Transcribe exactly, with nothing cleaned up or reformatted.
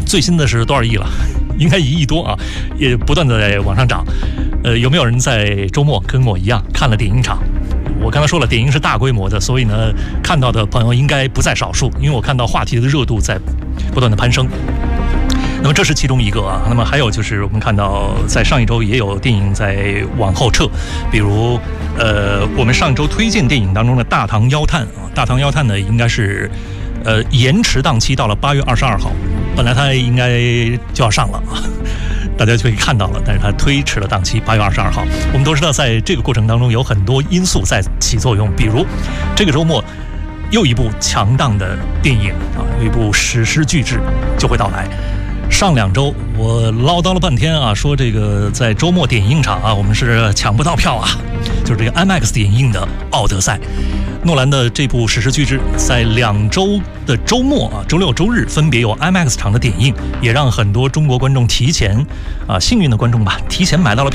最新的是多少亿了？应该一亿多啊，也不断的在往上涨。呃，有没有人在周末跟我一样看了电影场？我刚才说了，电影是大规模的，所以呢，看到的朋友应该不在少数，因为我看到话题的热度在不断的攀升。那么这是其中一个啊，那么还有就是我们看到在上一周也有电影在往后撤，比如呃我们上周推荐电影当中的《大唐妖探》啊，《大唐妖探》呢应该是呃延迟档期到了八月二十二号，本来它应该就要上了啊，大家就可以看到了，但是它推迟了档期，八月二十二号。我们都知道，在这个过程当中有很多因素在起作用，比如这个周末又一部强档的电影啊，有一部史诗巨制就会到来。上两周我唠叨了半天啊，说这个在周末点映场啊，我们是抢不到票啊，就是这个 IMAX 点映的《奥德赛》。诺兰的这部史诗巨制在两周的周末啊，周六周日分别有 IMAX 场的点映，也让很多中国观众提前啊，幸运的观众吧，提前买到了票。